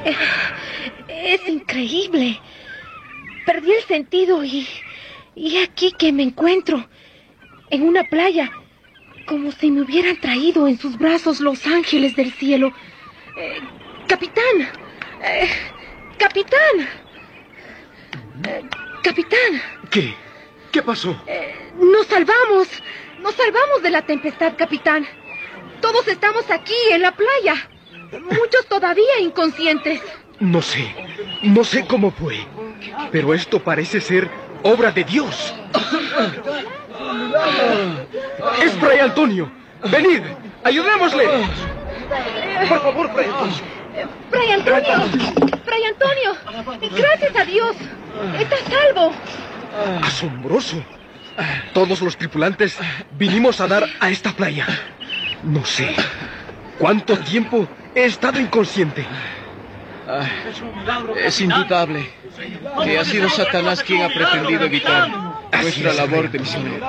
Es increíble. Perdí el sentido y aquí que me encuentro, en una playa, como si me hubieran traído en sus brazos los ángeles del cielo. Capitán. Capitán. Capitán. ¿Qué? ¿Qué pasó? Nos salvamos de la tempestad, capitán. Todos estamos aquí, en la playa. Muchos todavía inconscientes. No sé cómo fue, pero esto parece ser obra de Dios. ¡Es Fray Antonio! ¡Venid! ¡Ayudémosle! Por favor, Fray Antonio. ¡Fray Antonio! ¡Fray Antonio! ¡Gracias a Dios! ¡Está a salvo! ¡Asombroso! Todos los tripulantes vinimos a dar a esta playa. No sé cuánto tiempo he estado inconsciente. Es indudable que ha sido Satanás quien ha pretendido evitar nuestra labor de misionero.